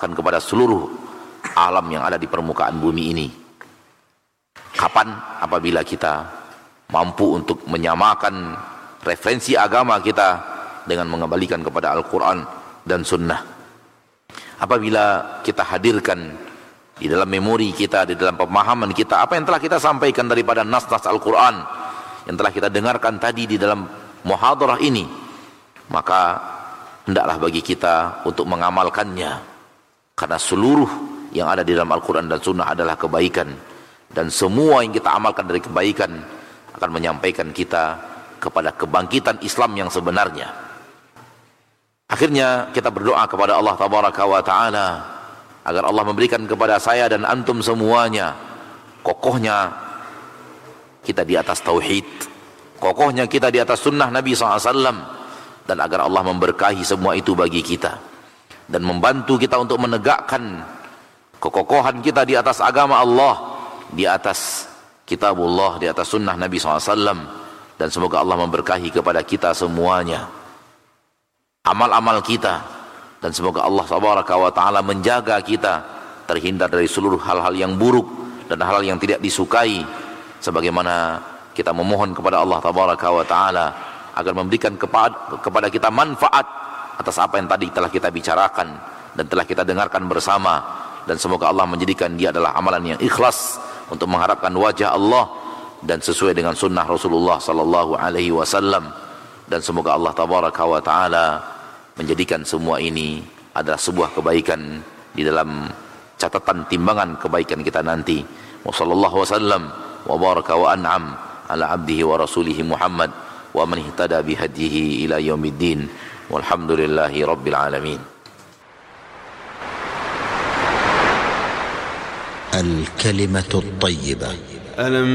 bahkan kepada seluruh alam yang ada di permukaan bumi ini. Kapan? Apabila kita mampu untuk menyamakan referensi agama kita dengan mengembalikan kepada Al-Quran dan Sunnah. Apabila kita hadirkan di dalam memori kita, di dalam pemahaman kita, apa yang telah kita sampaikan daripada nas-nas Al-Quran, yang telah kita dengarkan tadi di dalam muhadarah ini, maka hendaklah bagi kita untuk mengamalkannya. Karena seluruh yang ada di dalam Al-Quran dan Sunnah adalah kebaikan. Dan semua yang kita amalkan dari kebaikan akan menyampaikan kita kepada kebangkitan Islam yang sebenarnya. Akhirnya kita berdoa kepada Allah Tabaraka wa Ta'ala agar Allah memberikan kepada saya dan antum semuanya kokohnya kita di atas tauhid, kokohnya kita di atas sunnah Nabi SAW, dan agar Allah memberkahi semua itu bagi kita dan membantu kita untuk menegakkan kekokohan kita di atas agama Allah, di atas kitabullah, di atas sunnah Nabi SAW. Dan semoga Allah memberkahi kepada kita semuanya amal-amal kita, dan semoga Allah Tabaraka wa Ta'ala menjaga kita terhindar dari seluruh hal-hal yang buruk dan hal-hal yang tidak disukai, sebagaimana kita memohon kepada Allah Tabaraka wa Ta'ala agar memberikan kepada kita manfaat atas apa yang tadi telah kita bicarakan dan telah kita dengarkan bersama. Dan semoga Allah menjadikan dia adalah amalan yang ikhlas untuk mengharapkan wajah Allah dan sesuai dengan sunnah Rasulullah sallallahu alaihi wasallam. Dan semoga Allah Tabaraka wa Ta'ala menjadikan semua ini adalah sebuah kebaikan di dalam catatan timbangan kebaikan kita nanti. Wa sallallahu wasallam wa baraka wa an'am ala abdihi wa rasulihi Muhammad wa man ihtada bihadihi ila yaumiddin. Walhamdulillahi rabbil alamin. الكلمة الطيبة.